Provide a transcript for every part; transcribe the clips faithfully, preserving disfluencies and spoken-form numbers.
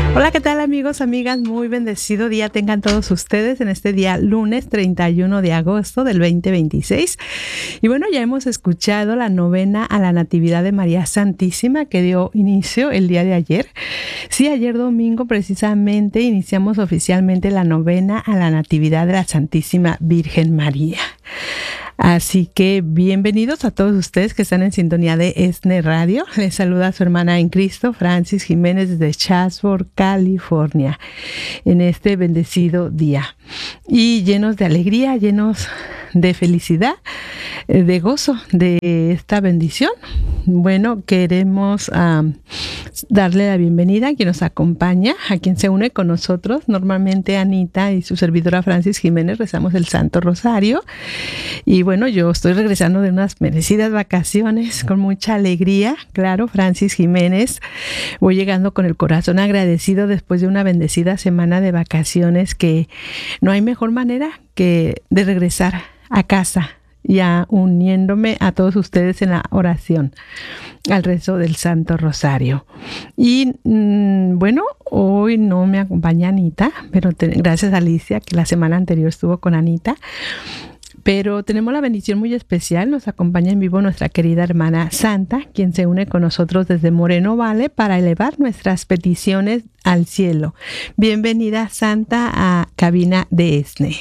Hola, ¿qué tal amigos, amigas? Muy bendecido día tengan todos ustedes en este día lunes treinta y uno de agosto del veinte veintiséis. Y bueno, ya hemos escuchado la novena a la Natividad de María Santísima que dio inicio el día de ayer. Sí, ayer domingo precisamente iniciamos oficialmente la novena a la Natividad de la Santísima Virgen María. Así que bienvenidos a todos ustedes que están en sintonía de ESNE Radio. Les saluda a su hermana en Cristo, Francis Jiménez, desde Chatsworth, California, en este bendecido día. Y llenos de alegría, llenos de felicidad, de gozo de esta bendición. Bueno, queremos um, darle la bienvenida a quien nos acompaña, a quien se une con nosotros. Normalmente Anita y su servidora Francis Jiménez rezamos el Santo Rosario. Y bueno, yo estoy regresando de unas merecidas vacaciones con mucha alegría. Claro, Francis Jiménez, voy llegando con el corazón agradecido después de una bendecida semana de vacaciones, que no hay mejor manera que de regresar a casa, ya uniéndome a todos ustedes en la oración, al rezo del Santo Rosario. Y mmm, bueno, hoy no me acompaña Anita, pero te, gracias a Alicia, que la semana anterior estuvo con Anita. Pero tenemos la bendición muy especial, nos acompaña en vivo nuestra querida hermana Santa, quien se une con nosotros desde Moreno Valley para elevar nuestras peticiones al cielo. Bienvenida, Santa, a Cabina de ESNE.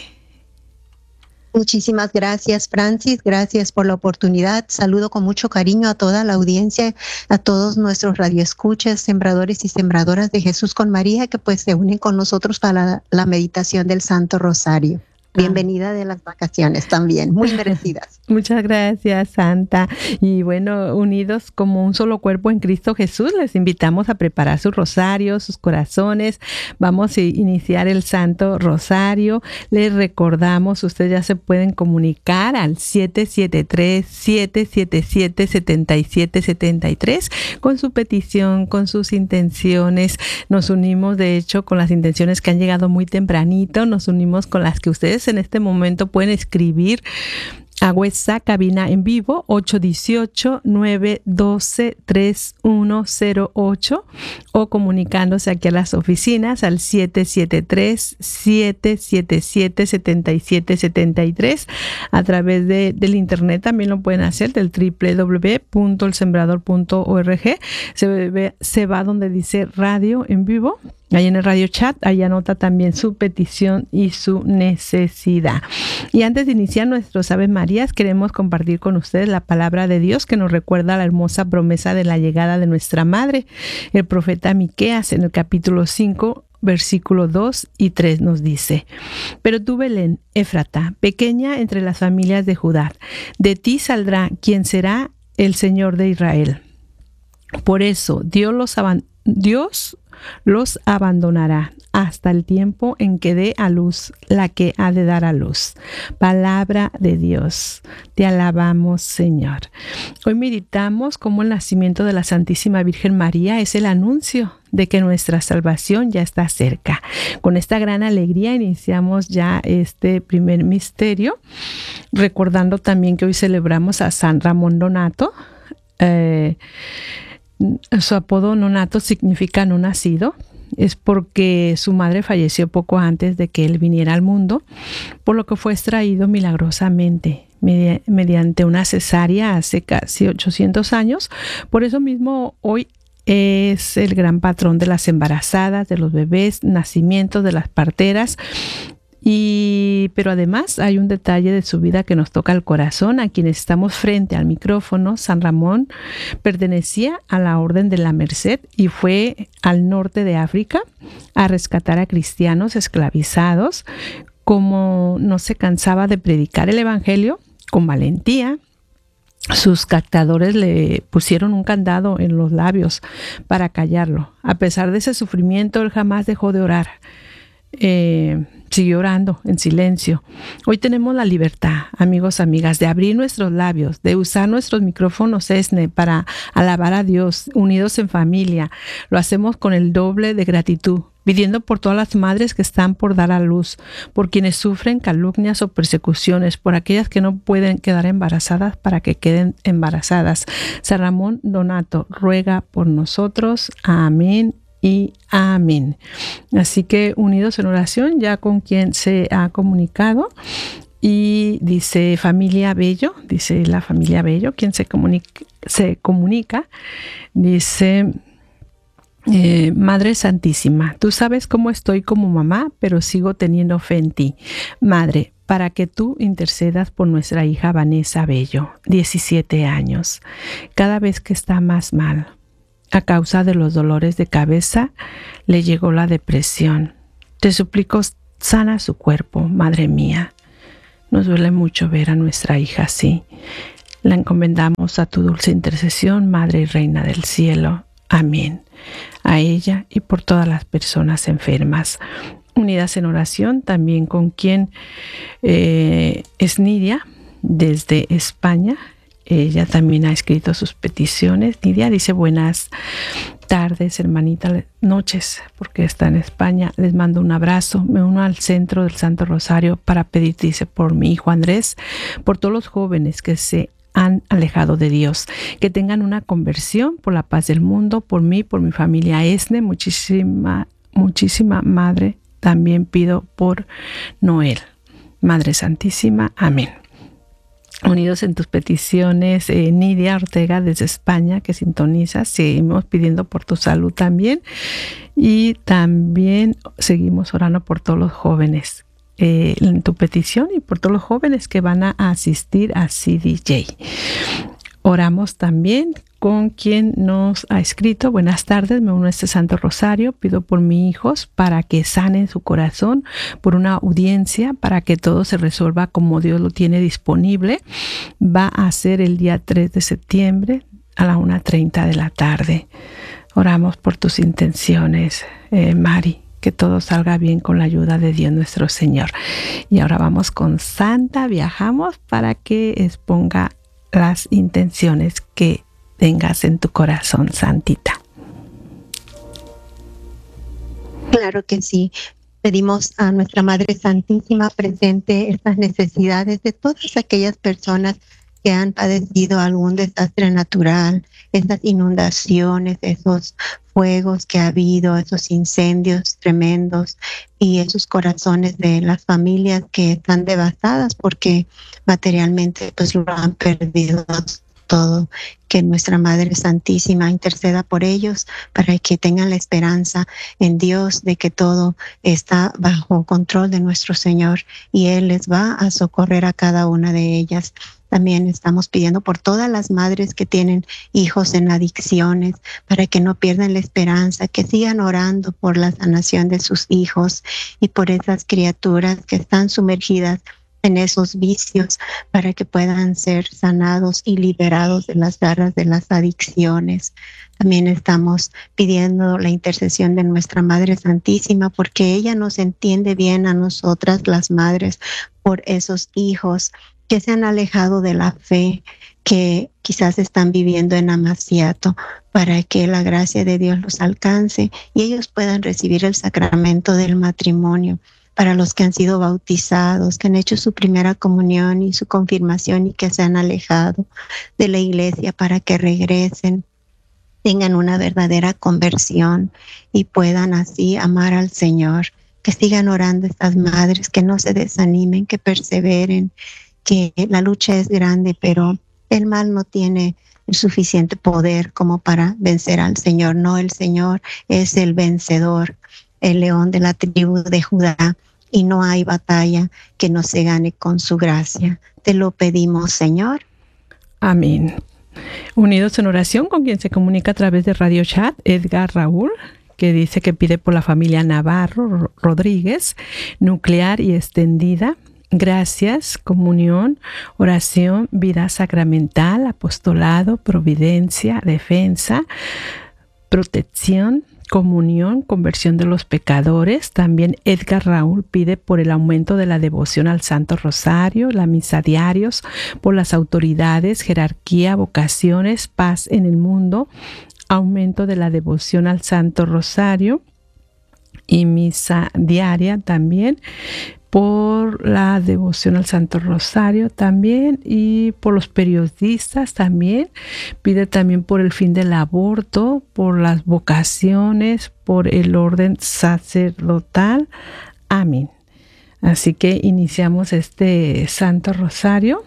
Muchísimas gracias, Francis. Gracias por la oportunidad. Saludo con mucho cariño a toda la audiencia, a todos nuestros radioescuchas, sembradores y sembradoras de Jesús con María, que pues se unen con nosotros para la, la meditación del Santo Rosario. Bienvenida de las vacaciones también, muy merecidas. Muchas gracias, Santa. Y bueno, unidos como un solo cuerpo en Cristo Jesús, les invitamos a preparar su rosario, sus corazones. Vamos a iniciar el Santo Rosario. Les recordamos, ustedes ya se pueden comunicar al siete siete tres, siete siete siete, siete siete siete tres con su petición, con sus intenciones. Nos unimos, de hecho, con las intenciones que han llegado muy tempranito. Nos unimos con las que ustedes en este momento pueden escribir a WhatsApp Cabina en Vivo ocho uno ocho, nueve uno dos, tres uno cero ocho o comunicándose aquí a las oficinas al siete siete tres, siete siete siete, siete siete siete tres. A través de, del internet también lo pueden hacer, del doble u doble u doble u punto el sembrador punto org. Se, ve, se va donde dice radio en vivo. Ahí en el radio chat, ahí anota también su petición y su necesidad. Y antes de iniciar nuestros Ave Marías, queremos compartir con ustedes la palabra de Dios que nos recuerda la hermosa promesa de la llegada de nuestra Madre. El profeta Miqueas en el capítulo cinco, versículo dos y tres nos dice: Pero tú, Belén, Éfrata, pequeña entre las familias de Judá, de ti saldrá quien será el Señor de Israel. Por eso Dios los abandonó. Dios los abandonará hasta el tiempo en que dé a luz la que ha de dar a luz. Palabra de Dios. Te alabamos, Señor. Hoy meditamos cómo el nacimiento de la Santísima Virgen María es el anuncio de que nuestra salvación ya está cerca. Con esta gran alegría iniciamos ya este primer misterio, recordando también que hoy celebramos a San Ramón Donato. Eh, Su apodo Nonato significa no nacido. Es porque su madre falleció poco antes de que él viniera al mundo, por lo que fue extraído milagrosamente medi- mediante una cesárea hace casi ochocientos años. Por eso mismo hoy es el gran patrón de las embarazadas, de los bebés, nacimientos, de las parteras. Y, pero además hay un detalle de su vida que nos toca el corazón. A quienes estamos frente al micrófono, San Ramón pertenecía a la Orden de la Merced y fue al norte de África a rescatar a cristianos esclavizados. Como no se cansaba de predicar el evangelio con valentía, sus captadores le pusieron un candado en los labios para callarlo. A pesar de ese sufrimiento, él jamás dejó de orar. Eh, siguió orando en silencio. Hoy tenemos la libertad, amigos, amigas, de abrir nuestros labios, de usar nuestros micrófonos ESNE para alabar a Dios, unidos en familia. Lo hacemos con el doble de gratitud, pidiendo por todas las madres que están por dar a luz, por quienes sufren calumnias o persecuciones, por aquellas que no pueden quedar embarazadas para que queden embarazadas. San Ramón Donato ruega por nosotros. Amén y amén. Así que unidos en oración ya con quien se ha comunicado. Y dice familia Bello, dice la familia Bello, quien se comunica, se comunica dice... Eh, Madre Santísima, tú sabes cómo estoy como mamá, pero sigo teniendo fe en ti. Madre, para que tú intercedas por nuestra hija Vanessa Bello, diecisiete años, cada vez que está más mal. A causa de los dolores de cabeza, le llegó la depresión. Te suplico, sana su cuerpo, Madre mía. Nos duele mucho ver a nuestra hija así. La encomendamos a tu dulce intercesión, Madre y Reina del Cielo. Amén. A ella y por todas las personas enfermas. Unidas en oración también con quien eh, es Nidia desde España. Ella también ha escrito sus peticiones. Nidia dice buenas tardes, hermanita, noches, porque está en España. Les mando un abrazo. Me uno al centro del Santo Rosario para pedir, dice, por mi hijo Andrés, por todos los jóvenes que se han alejado de Dios, que tengan una conversión, por la paz del mundo, por mí, por mi familia Esne, muchísima, muchísima Madre, también pido por Noel. Madre Santísima, amén. Unidos en tus peticiones, eh, Nidia Ortega desde España, que sintoniza, seguimos pidiendo por tu salud también, y también seguimos orando por todos los jóvenes. Eh, en tu petición y por todos los jóvenes que van a asistir a C D J. Oramos también con quien nos ha escrito. Buenas tardes, me uno a este Santo Rosario. Pido por mis hijos para que sanen su corazón, por una audiencia, para que todo se resuelva como Dios lo tiene disponible. Va a ser el día tres de septiembre a la una treinta de la tarde. Oramos por tus intenciones, eh, Mari. Que todo salga bien con la ayuda de Dios nuestro Señor. Y ahora vamos con Santa, viajamos para que exponga las intenciones que tengas en tu corazón, Santita. Claro que sí. Pedimos a nuestra Madre Santísima presente estas necesidades de todas aquellas personas que han padecido algún desastre natural, esas inundaciones, esos fuegos que ha habido, esos incendios tremendos y esos corazones de las familias que están devastadas porque materialmente pues lo han perdido todo. Que nuestra Madre Santísima interceda por ellos para que tengan la esperanza en Dios de que todo está bajo control de nuestro Señor y Él les va a socorrer a cada una de ellas. También estamos pidiendo por todas las madres que tienen hijos en adicciones para que no pierdan la esperanza, que sigan orando por la sanación de sus hijos y por esas criaturas que están sumergidas en esos vicios para que puedan ser sanados y liberados de las garras de las adicciones. También estamos pidiendo la intercesión de nuestra Madre Santísima porque ella nos entiende bien a nosotras las madres por esos hijos que se han alejado de la fe, que quizás están viviendo en amaciato, para que la gracia de Dios los alcance y ellos puedan recibir el sacramento del matrimonio. Para los que han sido bautizados, que han hecho su primera comunión y su confirmación y que se han alejado de la iglesia, para que regresen, tengan una verdadera conversión y puedan así amar al Señor. Que sigan orando estas madres, que no se desanimen, que perseveren, que la lucha es grande, pero el mal no tiene el suficiente poder como para vencer al Señor. No, el Señor es el vencedor, el león de la tribu de Judá, y no hay batalla que no se gane con su gracia. Te lo pedimos, Señor. Amén. Unidos en oración con quien se comunica a través de Radio Chat, Edgar Raúl, que dice que pide por la familia Navarro Rodríguez, nuclear y extendida. Gracias, comunión, oración, vida sacramental, apostolado, providencia, defensa, protección, comunión, conversión de los pecadores. También Edgar Raúl pide por el aumento de la devoción al Santo Rosario, la misa diarios, por las autoridades, jerarquía, vocaciones, paz en el mundo, aumento de la devoción al Santo Rosario y misa diaria también. por la devoción al Santo Rosario también y por los periodistas también. Pide también por el fin del aborto, por las vocaciones, por el orden sacerdotal. Amén. Así que iniciamos este Santo Rosario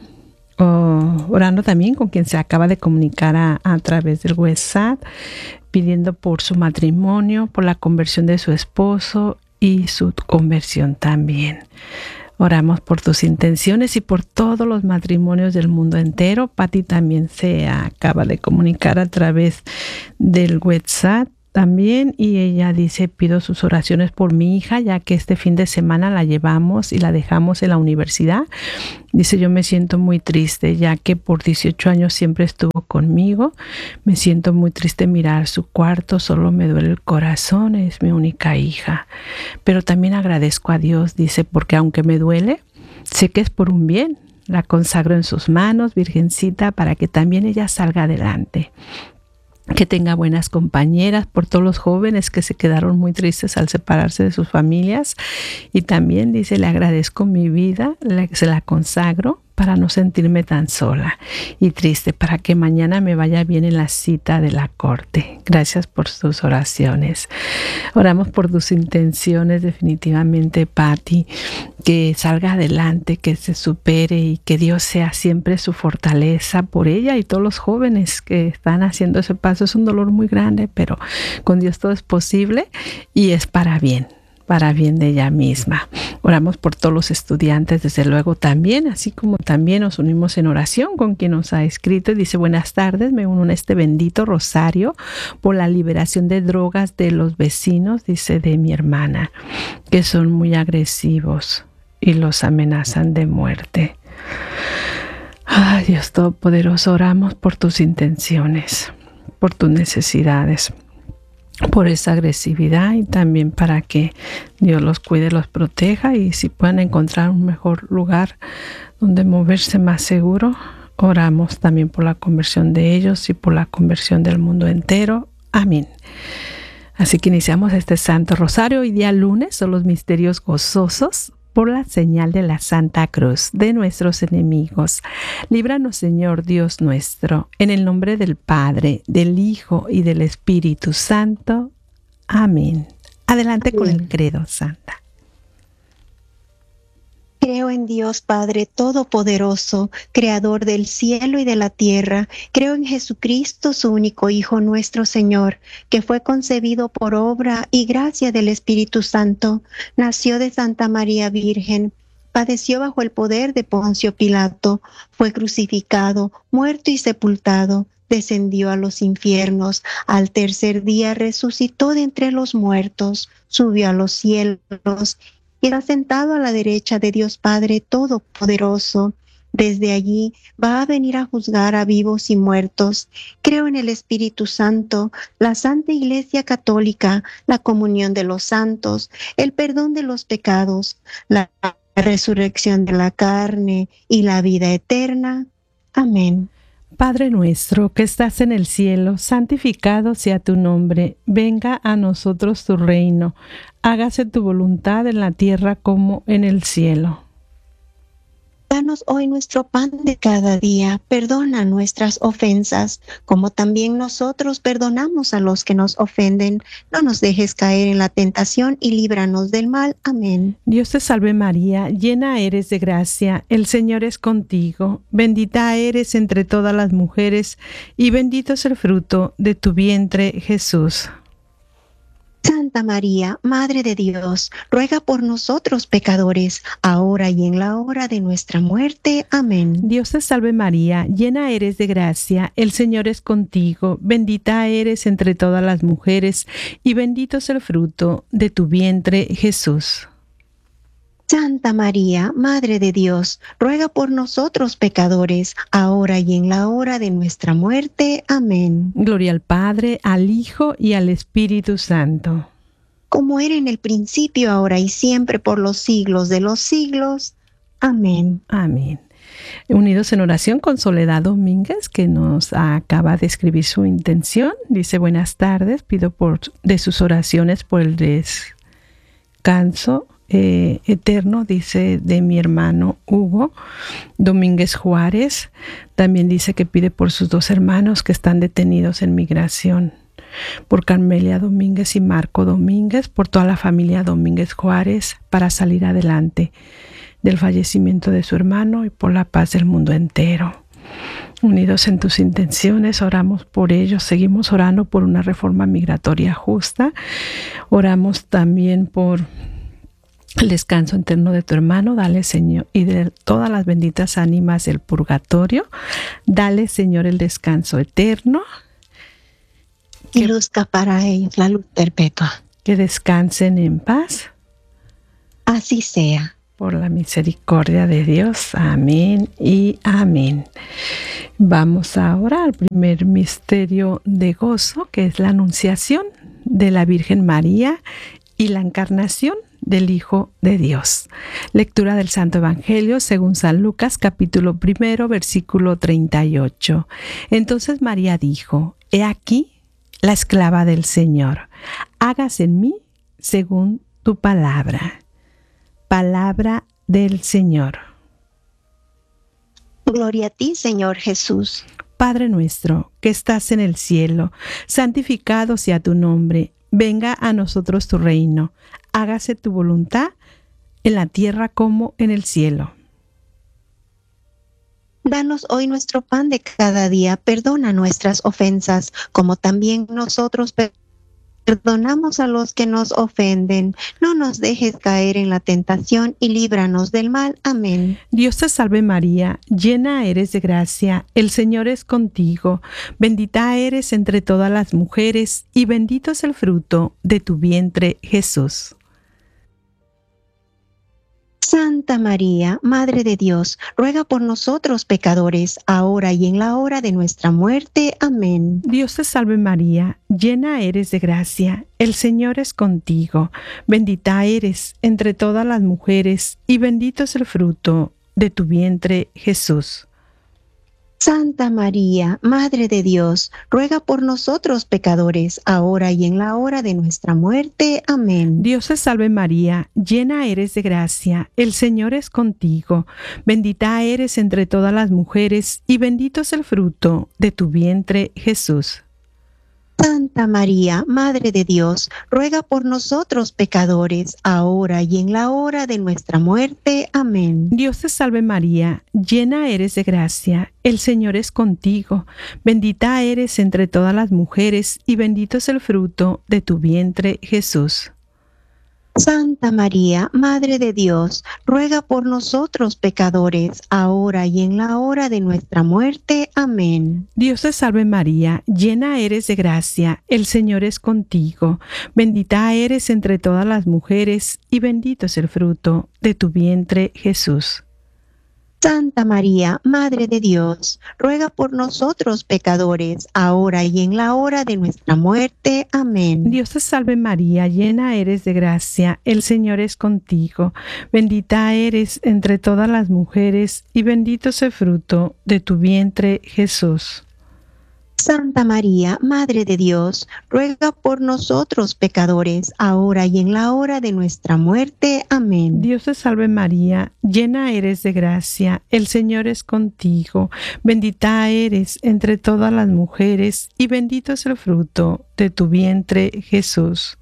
oh, orando también con quien se acaba de comunicar a, a través del WhatsApp, pidiendo por su matrimonio, por la conversión de su esposo y su conversión también. Oramos por tus intenciones y por todos los matrimonios del mundo entero. Pati también se acaba de comunicar a través del WhatsApp también y ella dice: pido sus oraciones por mi hija, ya que este fin de semana la llevamos y la dejamos en la universidad. Dice: yo me siento muy triste, ya que por dieciocho años siempre estuvo conmigo. Me siento muy triste mirar su cuarto, solo me duele el corazón, es mi única hija. Pero también agradezco a Dios, dice, porque aunque me duele, sé que es por un bien. La consagro en sus manos, Virgencita, para que también ella salga adelante. Que tenga buenas compañeras, por todos los jóvenes que se quedaron muy tristes al separarse de sus familias. Y también dice: le agradezco mi vida, se la consagro para no sentirme tan sola y triste, para que mañana me vaya bien en la cita de la corte. Gracias por tus oraciones. Oramos por tus intenciones, definitivamente, Patti, que salga adelante, que se supere y que Dios sea siempre su fortaleza por ella y todos los jóvenes que están haciendo ese paso. Es un dolor muy grande, pero con Dios todo es posible y es para bien. para bien de ella misma. Oramos por todos los estudiantes, desde luego también, así como también nos unimos en oración con quien nos ha escrito y dice: buenas tardes, me uno en este bendito rosario por la liberación de drogas de los vecinos, dice, de mi hermana, que son muy agresivos y los amenazan de muerte. Ay, Dios Todopoderoso, oramos por tus intenciones, por tus necesidades, por esa agresividad y también para que Dios los cuide, los proteja y si puedan encontrar un mejor lugar donde moverse más seguro. Oramos también por la conversión de ellos y por la conversión del mundo entero. Amén. Así que iniciamos este Santo Rosario. Hoy día lunes son los misterios gozosos por la señal de la Santa Cruz de nuestros enemigos. Líbranos, Señor Dios nuestro, en el nombre del Padre, del Hijo y del Espíritu Santo. Amén. Adelante con el credo, Santa. Creo en Dios Padre Todopoderoso, Creador del cielo y de la tierra. Creo en Jesucristo, su único Hijo, nuestro Señor, que fue concebido por obra y gracia del Espíritu Santo. Nació de Santa María Virgen. Padeció bajo el poder de Poncio Pilato. Fue crucificado, muerto y sepultado. Descendió a los infiernos. Al tercer día resucitó de entre los muertos. Subió a los cielos. Queda sentado a la derecha de Dios Padre Todopoderoso. Desde allí va a venir a juzgar a vivos y muertos. Creo en el Espíritu Santo, la Santa Iglesia Católica, la comunión de los santos, el perdón de los pecados, la resurrección de la carne y la vida eterna. Amén. Padre nuestro que estás en el cielo, santificado sea tu nombre. Venga a nosotros tu reino. Hágase tu voluntad en la tierra como en el cielo. Danos hoy nuestro pan de cada día. Perdona nuestras ofensas, como también nosotros perdonamos a los que nos ofenden. No nos dejes caer en la tentación y líbranos del mal. Amén. Dios te salve María, llena eres de gracia, el Señor es contigo. Bendita eres entre todas las mujeres y bendito es el fruto de tu vientre, Jesús. Santa María, Madre de Dios, ruega por nosotros pecadores, ahora y en la hora de nuestra muerte. Amén. Dios te salve María, llena eres de gracia, el Señor es contigo, bendita eres entre todas las mujeres, y bendito es el fruto de tu vientre, Jesús. Santa María, Madre de Dios, ruega por nosotros pecadores, ahora y en la hora de nuestra muerte. Amén. Gloria al Padre, al Hijo y al Espíritu Santo. Como era en el principio, ahora y siempre, por los siglos de los siglos. Amén. Amén. Unidos en oración con Soledad Domínguez, que nos acaba de escribir su intención. Dice: buenas tardes, pido por de sus oraciones por el descanso eh, eterno, dice de mi hermano Hugo Domínguez Juárez. También dice que pide por sus dos hermanos que están detenidos en migración, por Carmelia Domínguez y Marco Domínguez, por toda la familia Domínguez Juárez, para salir adelante del fallecimiento de su hermano y por la paz del mundo entero. Unidos en tus intenciones, oramos por ellos. Seguimos orando por una reforma migratoria justa. Oramos también por el descanso eterno de tu hermano. Dale, Señor, y de todas las benditas ánimas del purgatorio. Dale, Señor, el descanso eterno. Y luzca para ellos la luz perpetua. Que descansen en paz. Así sea. Por la misericordia de Dios. Amén y amén. Vamos ahora al primer misterio de gozo, que es la anunciación de la Virgen María y la encarnación del Hijo de Dios. Lectura del Santo Evangelio según San Lucas, capítulo primero, versículo treinta y ocho. Entonces María dijo: He aquí la esclava del Señor, hágase en mí según tu palabra. Palabra del Señor. Gloria a ti, Señor Jesús. Padre nuestro, que estás en el cielo, santificado sea tu nombre. Venga a nosotros tu reino. Hágase tu voluntad en la tierra como en el cielo. Danos hoy nuestro pan de cada día. Perdona nuestras ofensas, como también nosotros perdonamos a los que nos ofenden. No nos dejes caer en la tentación y líbranos del mal. Amén. Dios te salve María, llena eres de gracia, el Señor es contigo. Bendita eres entre todas las mujeres y bendito es el fruto de tu vientre, Jesús. Santa María, Madre de Dios, ruega por nosotros pecadores, ahora y en la hora de nuestra muerte. Amén. Dios te salve María, llena eres de gracia, el Señor es contigo. Bendita eres entre todas las mujeres y bendito es el fruto de tu vientre, Jesús. Santa María, Madre de Dios, ruega por nosotros pecadores, ahora y en la hora de nuestra muerte. Amén. Dios te salve María, llena eres de gracia, el Señor es contigo. Bendita eres entre todas las mujeres y bendito es el fruto de tu vientre, Jesús. Santa María, Madre de Dios, ruega por nosotros pecadores, ahora y en la hora de nuestra muerte. Amén. Dios te salve María, llena eres de gracia, el Señor es contigo. Bendita eres entre todas las mujeres y bendito es el fruto de tu vientre, Jesús. Santa María, Madre de Dios, ruega por nosotros pecadores, ahora y en la hora de nuestra muerte. Amén. Dios te salve María, llena eres de gracia, el Señor es contigo. Bendita eres entre todas las mujeres y bendito es el fruto de tu vientre, Jesús. Santa María, Madre de Dios, ruega por nosotros pecadores, ahora y en la hora de nuestra muerte. Amén. Dios te salve María, llena eres de gracia, el Señor es contigo. Bendita eres entre todas las mujeres y bendito es el fruto de tu vientre, Jesús. Santa María, Madre de Dios, ruega por nosotros pecadores, ahora y en la hora de nuestra muerte. Amén. Dios te salve María, llena eres de gracia, el Señor es contigo. Bendita eres entre todas las mujeres y bendito es el fruto de tu vientre, Jesús.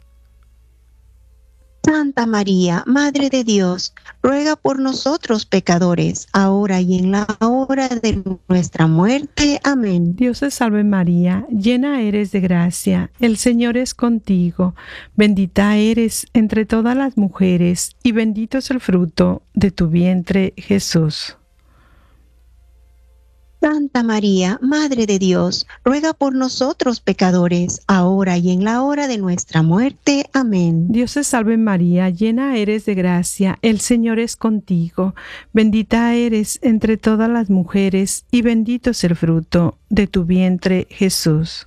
Santa María, Madre de Dios, ruega por nosotros pecadores, ahora y en la hora de nuestra muerte. Amén. Dios te salve María, llena eres de gracia, el Señor es contigo. Bendita eres entre todas las mujeres y bendito es el fruto de tu vientre, Jesús. Santa María, Madre de Dios, ruega por nosotros pecadores, ahora y en la hora de nuestra muerte. Amén. Dios te salve María, llena eres de gracia, el Señor es contigo. Bendita eres entre todas las mujeres y bendito es el fruto de tu vientre, Jesús.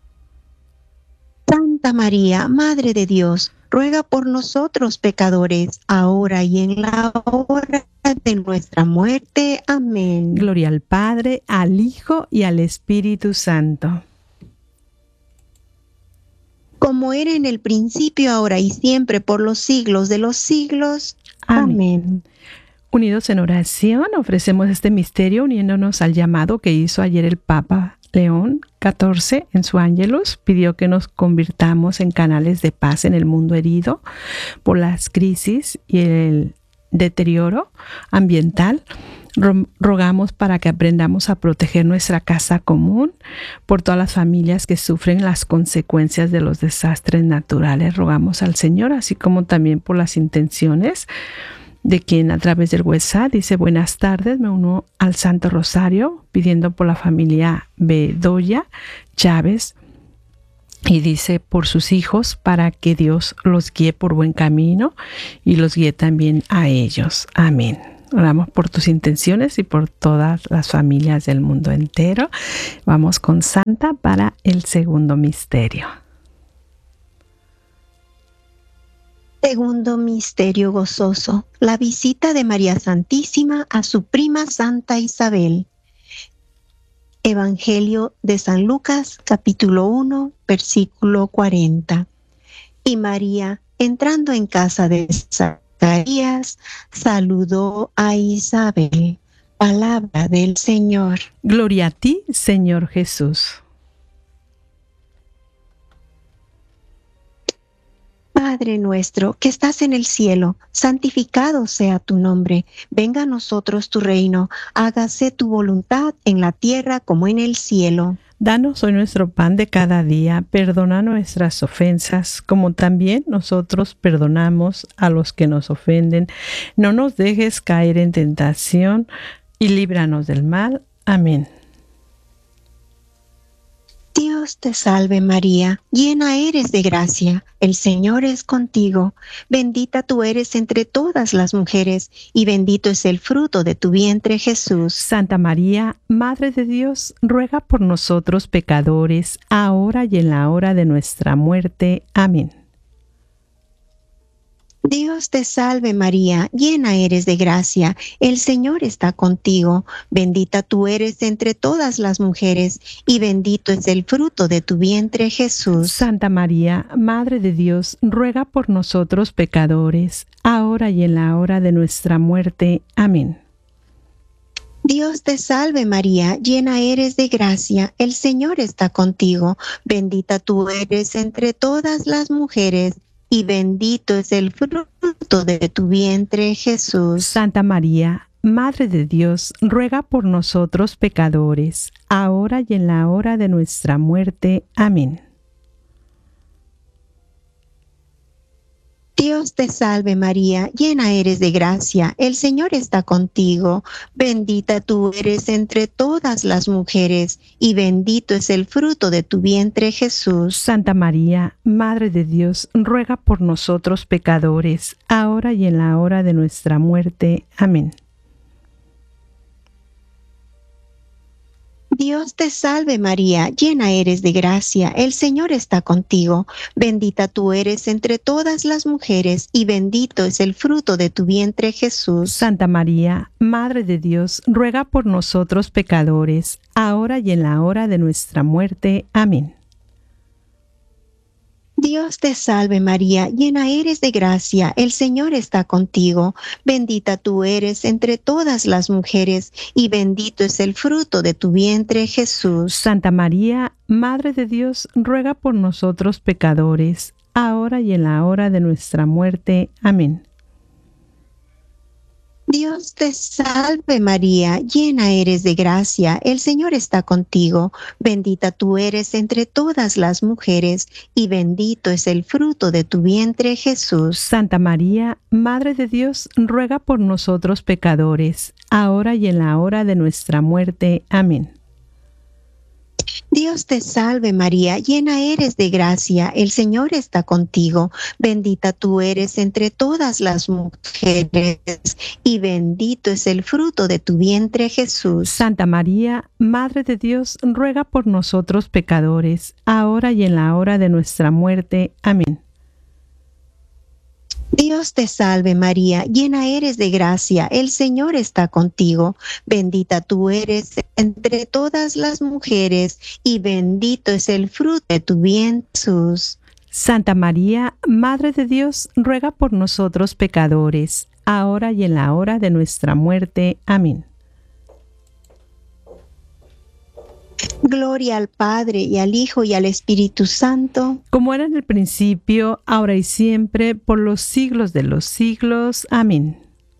Santa María, Madre de Dios, ruega por nosotros pecadores, ahora y en la hora de nuestra muerte. Amén. Gloria al Padre, al Hijo y al Espíritu Santo. como era en el principio, ahora y siempre, por los siglos de los siglos. Amén. Amén. Unidos en oración, ofrecemos este misterio uniéndonos al llamado que hizo ayer el Papa León catorce en su Ángelus. Pidió que nos convirtamos en canales de paz en el mundo herido por las crisis y el deterioro ambiental. Rogamos para que aprendamos a proteger nuestra casa común por todas las familias que sufren las consecuencias de los desastres naturales. Rogamos al Señor, así como también por las intenciones de quien a través del WhatsApp dice: buenas tardes, me uno al Santo Rosario pidiendo por la familia Bedoya Chávez, y dice por sus hijos para que Dios los guíe por buen camino y los guíe también a ellos. Amén. Oramos por tus intenciones y por todas las familias del mundo entero. Vamos con Santa para el segundo misterio. Segundo misterio gozoso, la visita de María Santísima a su prima Santa Isabel. Evangelio de San Lucas, capítulo uno, versículo cuarenta. Y María, entrando en casa de Zacarías, saludó a Isabel. Palabra del Señor. Gloria a ti, Señor Jesús. Padre nuestro, que estás en el cielo, santificado sea tu nombre. Venga a nosotros tu reino. Hágase tu voluntad en la tierra como en el cielo. Danos hoy nuestro pan de cada día. Perdona nuestras ofensas, como también nosotros perdonamos a los que nos ofenden. No nos dejes caer en tentación y líbranos del mal. Amén. Dios te salve María, llena eres de gracia, el Señor es contigo. Bendita tú eres entre todas las mujeres, y bendito es el fruto de tu vientre Jesús. Santa María, Madre de Dios, ruega por nosotros pecadores, ahora y en la hora de nuestra muerte. Amén. Dios te salve María, llena eres de gracia, el Señor está contigo. Bendita tú eres entre todas las mujeres, y bendito es el fruto de tu vientre Jesús. Santa María, Madre de Dios, ruega por nosotros pecadores, ahora y en la hora de nuestra muerte. Amén. Dios te salve María, llena eres de gracia, el Señor está contigo. Bendita tú eres entre todas las mujeres, y bendito es el fruto de tu vientre, Jesús. Santa María, Madre de Dios, ruega por nosotros pecadores, ahora y en la hora de nuestra muerte. Amén. Dios te salve María, llena eres de gracia, el Señor está contigo. Bendita tú eres entre todas las mujeres, y bendito es el fruto de tu vientre Jesús. Santa María, Madre de Dios, ruega por nosotros pecadores, ahora y en la hora de nuestra muerte. Amén. Dios te salve María, llena eres de gracia, el Señor está contigo. Bendita tú eres entre todas las mujeres, y bendito es el fruto de tu vientre Jesús. Santa María, Madre de Dios, ruega por nosotros pecadores, ahora y en la hora de nuestra muerte. Amén. Dios te salve María, llena eres de gracia, el Señor está contigo. Bendita tú eres entre todas las mujeres, y bendito es el fruto de tu vientre Jesús. Santa María, Madre de Dios, ruega por nosotros pecadores, ahora y en la hora de nuestra muerte. Amén. Dios te salve María, llena eres de gracia, el Señor está contigo. Bendita tú eres entre todas las mujeres, y bendito es el fruto de tu vientre Jesús. Santa María, Madre de Dios, ruega por nosotros pecadores, ahora y en la hora de nuestra muerte. Amén. Dios te salve María, llena eres de gracia, el Señor está contigo. Bendita tú eres entre todas las mujeres, y bendito es el fruto de tu vientre Jesús. Santa María, Madre de Dios, ruega por nosotros pecadores, ahora y en la hora de nuestra muerte. Amén. Dios te salve María, llena eres de gracia, el Señor está contigo. Bendita tú eres entre todas las mujeres, y bendito es el fruto de tu vientre Jesús. Santa María, Madre de Dios, ruega por nosotros pecadores, ahora y en la hora de nuestra muerte. Amén. Gloria al Padre, y al Hijo, y al Espíritu Santo. Como era en el principio, ahora y siempre, por los siglos de los siglos. Amén.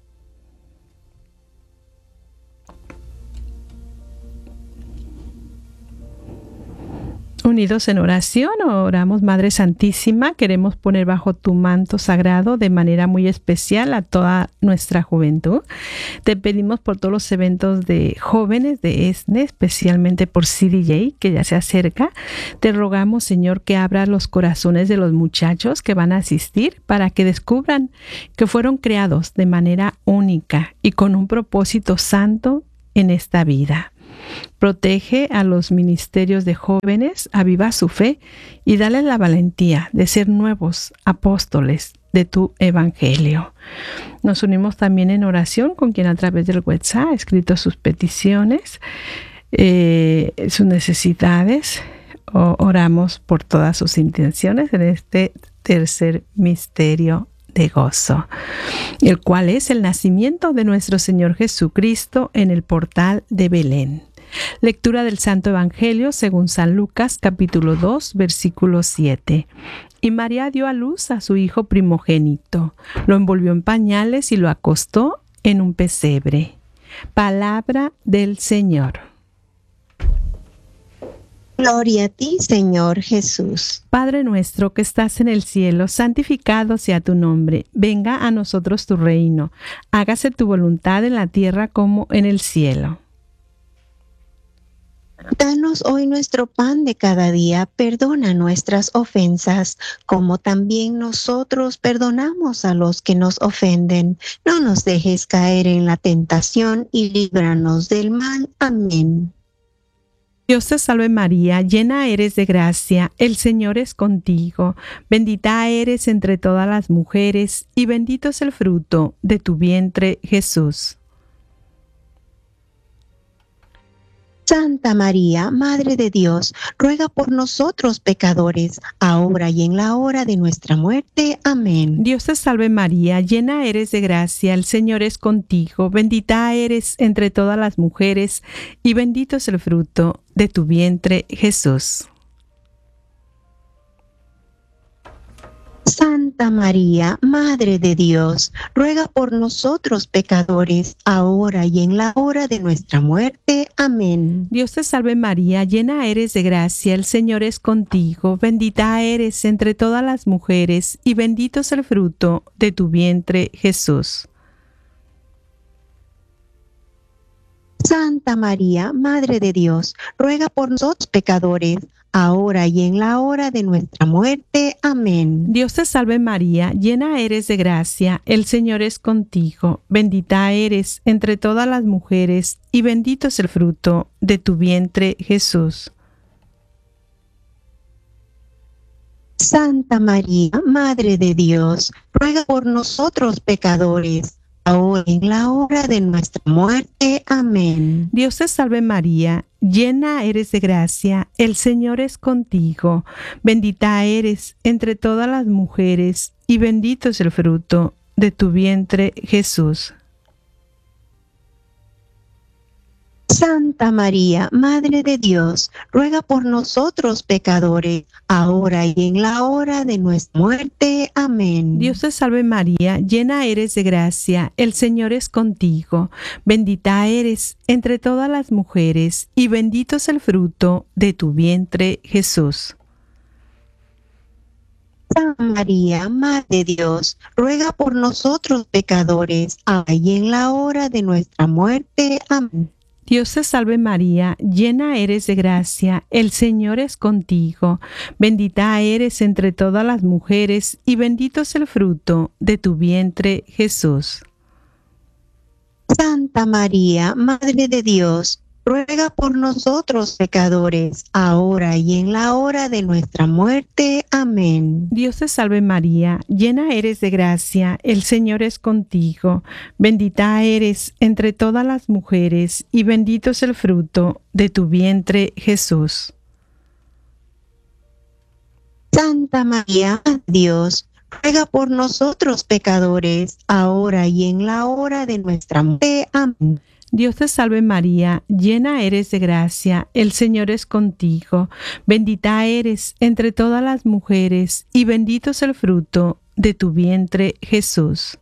Unidos en oración, oramos, Madre Santísima, queremos poner bajo tu manto sagrado de manera muy especial a toda nuestra juventud. Te pedimos por todos los eventos de jóvenes de ESNE, especialmente por C D J, que ya se acerca. Te rogamos, Señor, que abras los corazones de los muchachos que van a asistir para que descubran que fueron creados de manera única y con un propósito santo en esta vida. Protege a los ministerios de jóvenes, aviva su fe y dale la valentía de ser nuevos apóstoles de tu evangelio. Nos unimos también en oración con quien a través del WhatsApp ha escrito sus peticiones, eh, sus necesidades. O oramos por todas sus intenciones en este tercer misterio de gozo, el cual es el nacimiento de nuestro Señor Jesucristo en el portal de Belén. Lectura del Santo Evangelio según San Lucas, capítulo dos, versículo siete. Y María dio a luz a su hijo primogénito, lo envolvió en pañales y lo acostó en un pesebre. Palabra del Señor. Gloria a ti, Señor Jesús. Padre nuestro que estás en el cielo, santificado sea tu nombre. Venga a nosotros tu reino. Hágase tu voluntad en la tierra como en el cielo. Danos hoy nuestro pan de cada día, perdona nuestras ofensas, como también nosotros perdonamos a los que nos ofenden. No nos dejes caer en la tentación y líbranos del mal. Amén. Dios te salve María, llena eres de gracia, el Señor es contigo. Bendita eres entre todas las mujeres, y bendito es el fruto de tu vientre, Jesús. Santa María, Madre de Dios, ruega por nosotros pecadores, ahora y en la hora de nuestra muerte. Amén. Dios te salve María, llena eres de gracia, el Señor es contigo. Bendita eres entre todas las mujeres, y bendito es el fruto de tu vientre, Jesús. Santa María, Madre de Dios, ruega por nosotros pecadores, ahora y en la hora de nuestra muerte. Amén. Dios te salve María, llena eres de gracia, el Señor es contigo. Bendita eres entre todas las mujeres, y bendito es el fruto de tu vientre, Jesús. Santa María, Madre de Dios, ruega por nosotros pecadores, ahora y en la hora de nuestra muerte. Amén. Dios te salve María, llena eres de gracia, el Señor es contigo. Bendita eres entre todas las mujeres, y bendito es el fruto de tu vientre, Jesús. Santa María, Madre de Dios, ruega por nosotros pecadores, ahora y en la hora de nuestra muerte. Amén. Dios te salve María, llena eres de gracia, el Señor es contigo. Bendita eres entre todas las mujeres, y bendito es el fruto de tu vientre, Jesús. Santa María, Madre de Dios, ruega por nosotros pecadores, ahora y en la hora de nuestra muerte. Amén. Dios te salve María, llena eres de gracia, el Señor es contigo. Bendita eres entre todas las mujeres, y bendito es el fruto de tu vientre, Jesús. Santa María, Madre de Dios, ruega por nosotros pecadores, ahora y en la hora de nuestra muerte. Amén. Dios te salve María, llena eres de gracia, el Señor es contigo. Bendita eres entre todas las mujeres, y bendito es el fruto de tu vientre, Jesús. Santa María, Madre de Dios, ruega por nosotros pecadores, ahora y en la hora de nuestra muerte. Amén. Dios te salve María, llena eres de gracia, el Señor es contigo. Bendita eres entre todas las mujeres, y bendito es el fruto de tu vientre, Jesús. Santa María, Madre de Dios, ruega por nosotros pecadores, ahora y en la hora de nuestra muerte. Amén. Dios te salve María, llena eres de gracia, el Señor es contigo, bendita eres entre todas las mujeres, y bendito es el fruto de tu vientre, Jesús.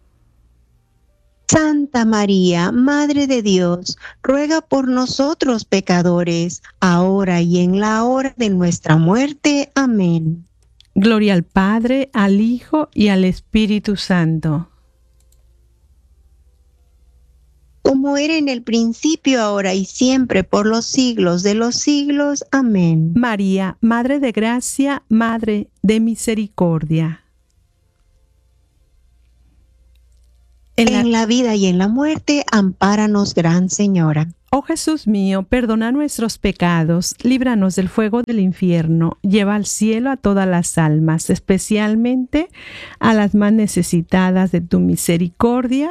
Santa María, Madre de Dios, ruega por nosotros pecadores, ahora y en la hora de nuestra muerte. Amén. Gloria al Padre, al Hijo y al Espíritu Santo. Como era en el principio, ahora y siempre, por los siglos de los siglos. Amén. María, Madre de Gracia, Madre de Misericordia. En la, en la vida y en la muerte, ampáranos, Gran Señora. Oh Jesús mío, perdona nuestros pecados, líbranos del fuego del infierno, lleva al cielo a todas las almas, especialmente a las más necesitadas de tu misericordia.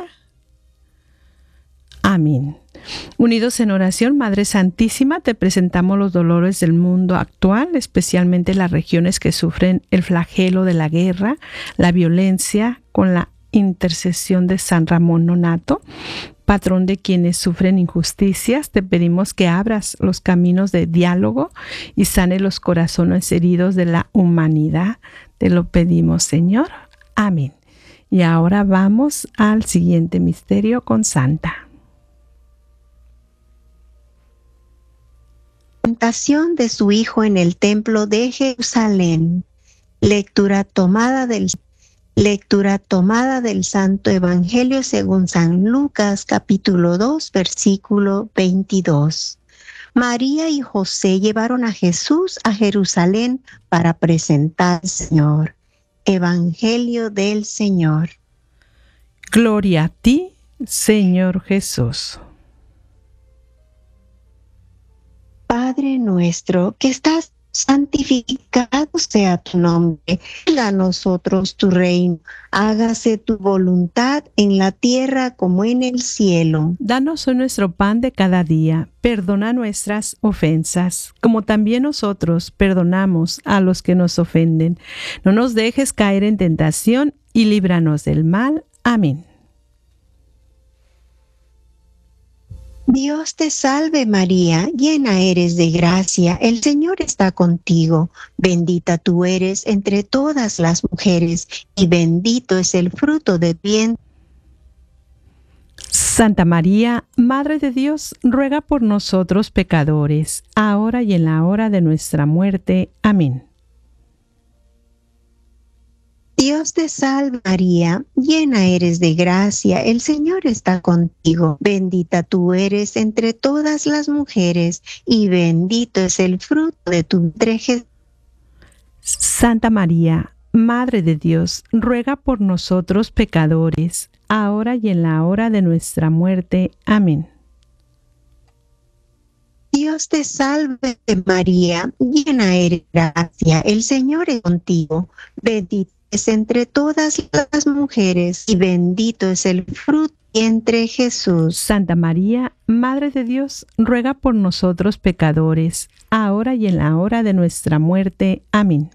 Amén. Unidos en oración, Madre Santísima, te presentamos los dolores del mundo actual, especialmente las regiones que sufren el flagelo de la guerra, la violencia, con la intercesión de San Ramón Nonnato, patrón de quienes sufren injusticias. Te pedimos que abras los caminos de diálogo y sane los corazones heridos de la humanidad. Te lo pedimos, Señor. Amén. Y ahora vamos al siguiente misterio con Santa. Presentación de su Hijo en el templo de Jerusalén. Lectura tomada del Lectura tomada del Santo Evangelio según San Lucas, capítulo dos, versículo veintidós. María y José llevaron a Jesús a Jerusalén para presentar al Señor. Evangelio del Señor. Gloria a ti, Señor Jesús. Padre nuestro, que estás santificado sea tu nombre, venga a nosotros tu reino, hágase tu voluntad en la tierra como en el cielo. Danos hoy nuestro pan de cada día, perdona nuestras ofensas, como también nosotros perdonamos a los que nos ofenden. No nos dejes caer en tentación y líbranos del mal. Amén. Dios te salve María, llena eres de gracia, el Señor está contigo, bendita tú eres entre todas las mujeres, y bendito es el fruto de tu vientre. Santa María, Madre de Dios, ruega por nosotros pecadores, ahora y en la hora de nuestra muerte. Amén. Dios te salve María, llena eres de gracia, el Señor está contigo, bendita tú eres entre todas las mujeres, y bendito es el fruto de tu vientre, Jesús. Santa María, Madre de Dios, ruega por nosotros pecadores, ahora y en la hora de nuestra muerte. Amén. Dios te salve María, llena eres de gracia, el Señor es contigo, bendita es entre todas las mujeres, y bendito es el fruto de tu vientre, Jesús. Santa María, Madre de Dios, ruega por nosotros pecadores, ahora y en la hora de nuestra muerte. Amén.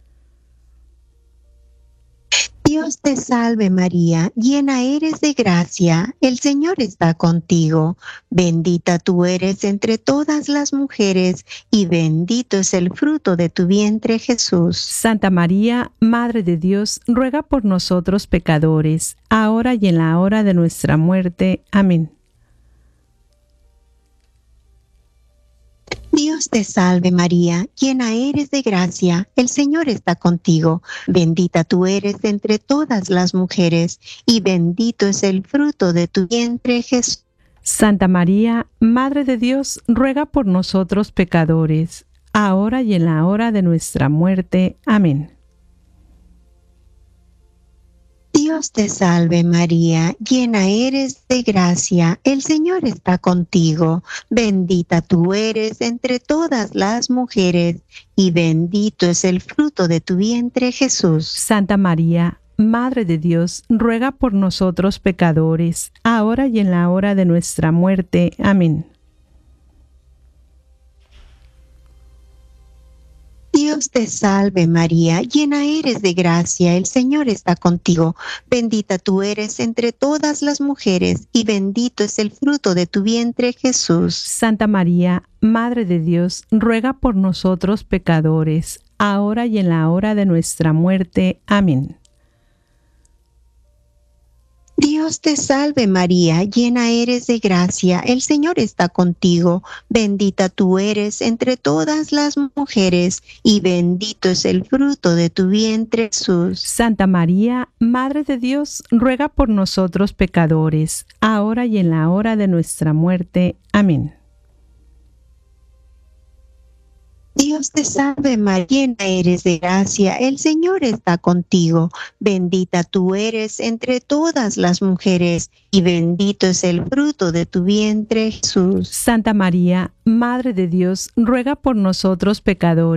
Dios te salve María, llena eres de gracia, el Señor está contigo, bendita tú eres entre todas las mujeres, y bendito es el fruto de tu vientre, Jesús. Santa María, Madre de Dios, ruega por nosotros pecadores, ahora y en la hora de nuestra muerte. Amén. Dios te salve María, llena eres de gracia, el Señor está contigo, bendita tú eres entre todas las mujeres, y bendito es el fruto de tu vientre, Jesús. Santa María, Madre de Dios, ruega por nosotros pecadores, ahora y en la hora de nuestra muerte. Amén. Dios te salve María, llena eres de gracia, el Señor está contigo, bendita tú eres entre todas las mujeres, y bendito es el fruto de tu vientre, Jesús. Santa María, Madre de Dios, ruega por nosotros pecadores, ahora y en la hora de nuestra muerte. Amén. Dios te salve María, llena eres de gracia, el Señor está contigo. Bendita tú eres entre todas las mujeres y bendito es el fruto de tu vientre Jesús. Santa María, Madre de Dios, ruega por nosotros pecadores, ahora y en la hora de nuestra muerte. Amén. Dios te salve María, llena eres de gracia, el Señor está contigo. Bendita tú eres entre todas las mujeres y bendito es el fruto de tu vientre Jesús. Santa María, Madre de Dios, ruega por nosotros pecadores, ahora y en la hora de nuestra muerte. Amén. Dios te salve María, llena eres de gracia, el Señor está contigo. Bendita tú eres entre todas las mujeres y bendito es el fruto de tu vientre Jesús. Santa María, Madre de Dios, ruega por nosotros pecadores,